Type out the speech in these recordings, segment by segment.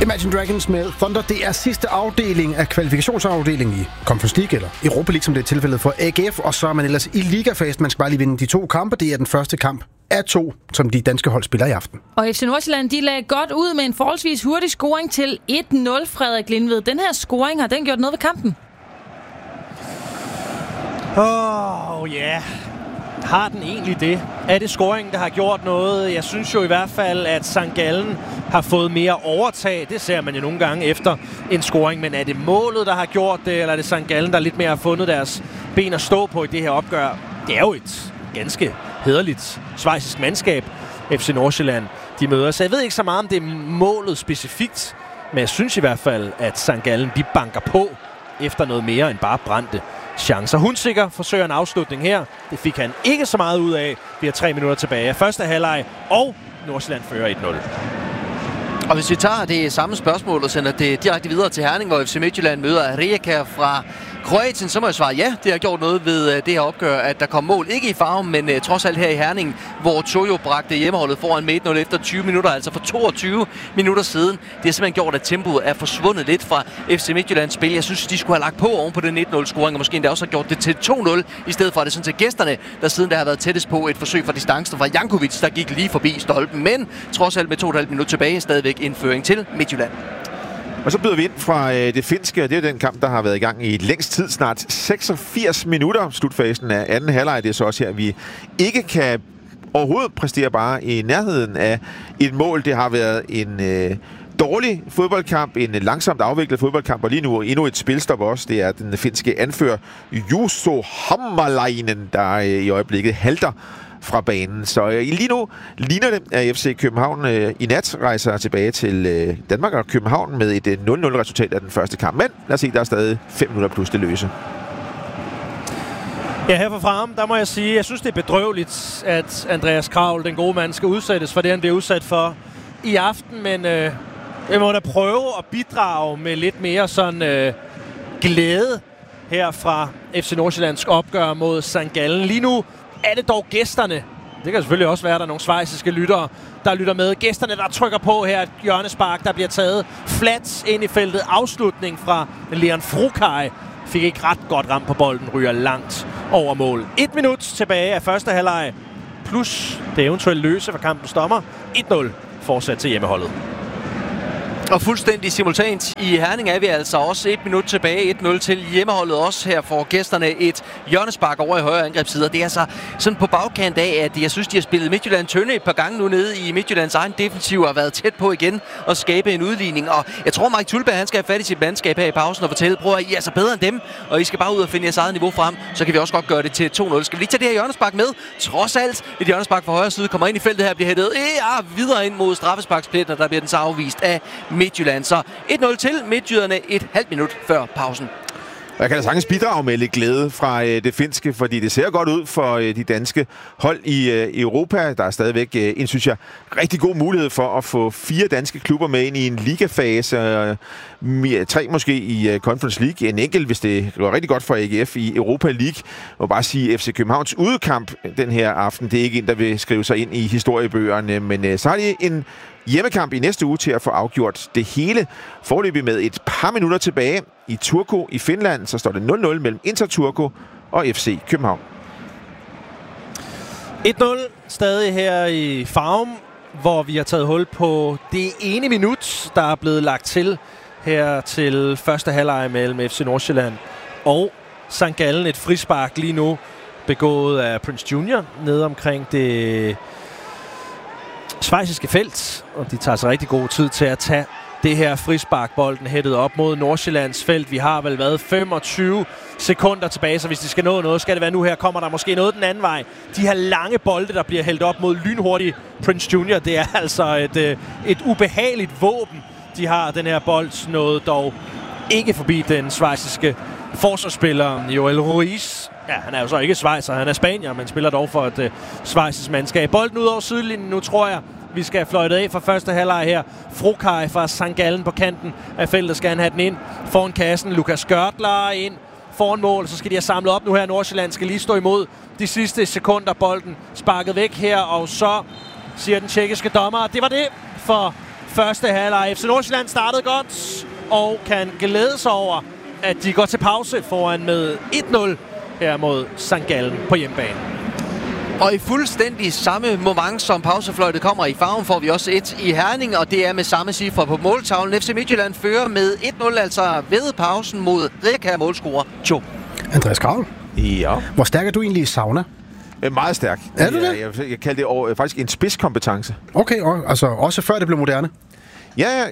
Imagine Dragons med Thunder, det er sidste afdeling af kvalifikationsafdelingen i Conference League, eller Europa League, som det er tilfældet for AGF, og så er man ellers i ligafasen. Man skal bare lige vinde de 2 kampe. Det er den første kamp af 2, som de danske hold spiller i aften. Og FC Nordsjælland, de lagde godt ud med en forholdsvis hurtig scoring til 1-0, Frederik Lindved. Den her scoring, har den gjort noget ved kampen? Ja. Har den egentlig det? Er det scoringen, der har gjort noget? Jeg synes jo i hvert fald, at St. Gallen har fået mere overtag. Det ser man jo nogle gange efter en scoring. Men er det målet, der har gjort det, eller er det St. Gallen, der lidt mere har fundet deres ben at stå på i det her opgør? Det er jo et ganske hæderligt schweizisk mandskab, FC Nordsjælland, de møder. Så jeg ved ikke så meget, om det er målet specifikt. Men jeg synes i hvert fald, at St. Gallen, de banker på efter noget mere end bare brændte chancer. Hunsikker forsøger en afslutning her. Det fik han ikke så meget ud af. Vi har 3 minutter tilbage. Første halvleg, og Nordsjælland fører 1-0. Og hvis vi tager det samme spørgsmål og sender det direkte videre til Herning, hvor FC Midtjylland møder Rijeka fra Kroatien, så må jeg svare ja. Det har gjort noget ved det her opgør, at der kom mål. Ikke i Farum, men trods alt her i Herning, hvor Tojo bragte hjemmeholdet foran med 1-0 efter 20 minutter, altså for 22 minutter siden. Det har simpelthen gjort, at tempoet er forsvundet lidt fra FC Midtjyllands spil. Jeg synes, de skulle have lagt på oven på den 1-0-scoring, og måske endda også har gjort det til 2-0, i stedet for at det sådan til gæsterne, der siden der har været tættest på et forsøg fra distancen fra Jankovic, der gik lige forbi stolpen. Men trods alt med 2,5 minutter tilbage, stadigvæk indføring til Midtjylland. Og så byder vi ind fra det finske, og det er den kamp, der har været i gang i længst tid, snart 86 minutter. Slutfasen af anden halvleg, det er så også her, vi ikke kan overhovedet præstere bare i nærheden af et mål. Det har været en dårlig fodboldkamp, en langsomt afviklet fodboldkamp, og lige nu endnu et spilstop også. Det er den finske anfører Juuso Hammalainen, der i øjeblikket halter fra banen. Så lige nu ligner det, at FC København i nat rejser tilbage til Danmark og København med et 0-0-resultat af den første kamp. Men lad os se, der er stadig 5 minutter plus det løse. Ja, her fra Farum, der må jeg sige, jeg synes, det er bedrøveligt, at Andreas Kravl, den gode mand, skal udsættes for det, han bliver udsat for i aften. Men jeg må da prøve at bidrage med lidt mere sådan glæde her fra FC Nordsjællands opgør mod St. Gallen. Lige nu er det dog gæsterne. Det kan selvfølgelig også være, at der er nogle schweiziske lyttere, der lytter med. Gæsterne, der trykker på her, et hjørnespark, der bliver taget flat ind i feltet. Afslutning fra Leon Frukaj. Fik ikke ret godt ramt på bolden, ryger langt over mål. 1 minut tilbage af første halvleg, plus det eventuelt løse for kampens dommer. 1-0 fortsat til hjemmeholdet. Og fuldstændig simultant i Herning er vi altså også 1 minut tilbage. 1-0 til hjemmeholdet også. Her får gæsterne et hjørnespark over i højre angrebsside. Det er altså sådan på bagkant af, at jeg synes, de har spillet Midtjylland tynde et par gange nu nede i Midtjyllands egen defensiv og har været tæt på igen og skabe en udligning. Og jeg tror, Mike Tulberg, han skal have fat i sit mandskab her i pausen og fortælle, prøv at I er altså bedre end dem, og I skal bare ud og finde jeres eget niveau frem, så kan vi også godt gøre det til 2-0. Skal vi lige tage det her hjørnespark med? Trods alt, et hjørnespark fra højre side kommer ind i feltet her, bliver hættet videre ind mod straffesparkspletten, og der bliver den så afvist af Midtjylland. Så 1-0 til Midtjyderne et halvt minut før pausen. Jeg kan da sagtens bidrage med lidt glæde fra det finske, fordi det ser godt ud for de danske hold i Europa. Der er stadigvæk en, synes jeg, rigtig god mulighed for at få 4 danske klubber med ind i en ligafase. 3 måske i Conference League. En enkelt, hvis det går rigtig godt for AGF i Europa League. Og bare sige, FC Københavns udekamp den her aften, det er ikke en, der vil skrive sig ind i historiebøgerne. Men så har de en hjemmekamp i næste uge til at få afgjort det hele. Foreløbig med et par minutter tilbage i Turku i Finland, så står det 0-0 mellem Inter Turku og FC København. 1-0 stadig her i Farum, hvor vi har taget hul på det ene minut, der er blevet lagt til her til første halvleg mellem FC Nordsjælland og St. Gallen. Et frispark lige nu begået af Prince Junior nede omkring det schweiziske felt, og de tager sig rigtig god tid til at tage det her frispark. Bolden hættet op mod Nordsjællands felt. Vi har vel været 25 sekunder tilbage, så hvis de skal nå noget, skal det være nu her. Kommer der måske noget den anden vej. De her lange bolde, der bliver hældt op mod lynhurtig Prince Junior, det er altså et ubehageligt våben, de har. Den her bold nåede dog ikke forbi den schweiziske forsvarsspiller Joel Ruiz. Ja, han er jo så ikke schweizer, han er spanier, men spiller dog for et schweizisk mandskab. Bolden ud over sidelinjen nu, tror jeg. Vi skal fløjte af fra første halvleg her. Frukaj fra St. Gallen på kanten af feltet skal han have den ind. Foran kassen, Lukas Görtler ind foran mål. Så skal de have samlet op nu her. Nordsjælland skal lige stå imod de sidste sekunder. Bolden sparket væk her, og så siger den tjekkiske dommer, det var det for første halvleg. FC Nordsjælland startede godt og kan glæde sig over, at de går til pause foran med 1-0 her mod St. Gallen på hjemmebane. Og i fuldstændig samme moment, som pausefløjtet kommer i farven, får vi også et i Herning, og det er med samme cifre på måltavlen. FC Midtjylland fører med 1-0, altså ved pausen mod Rijeka målscorer 2. Andreas Kravl, Ja. hvor stærk er du egentlig i sauna? Meget stærk. Er du det? Jeg kalder det faktisk en spidskompetence. Okay, altså også før det blev moderne. Ja.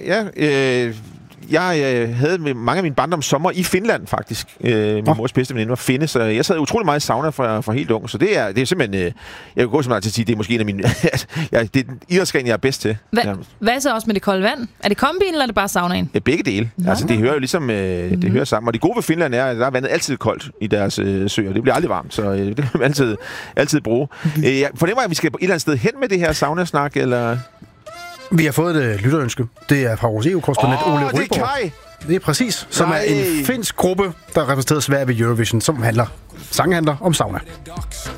Jeg havde med mange af mine barndoms sommer i Finland, faktisk. Min mors bedste veninde var finne, så jeg sad utrolig meget i sauna fra helt ung. Så det er simpelthen... jeg kan gå så meget til at sige, det er måske en af mine... det er den idrætsgren, jeg er bedst til. Hvad så også med det kolde vand? Er det kombin, eller er det bare saunaen? Ja, begge dele. Altså, det hører jo ligesom... det hører sammen. Og det gode ved Finland er, at der er vandet altid koldt i deres søer. Det bliver aldrig varmt, så det kan man altid bruge. Jeg fornemmer, at vi skal et eller andet sted hen med det her saunasnak, eller... Vi har fået et lytterønske. Det er fra vores EU-korrespondent Ole Ryborg. Det er Kai! Det er præcis, som er en finsk gruppe, der repræsenterer Sverige ved Eurovision, som handler om sauna.